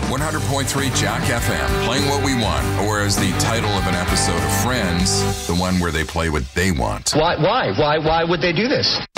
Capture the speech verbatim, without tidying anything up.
one hundred point three Jack F M, playing what we want, or as the title of an episode of Friends, the one where they play what they want. Why? Why? Why? Why would they do this?